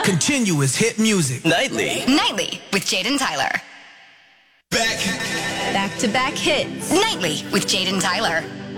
Continuous hit music. Nightly. Nightly with Jaden Tyler. Back. Back-to-back hits. Nightly with Jaden Tyler.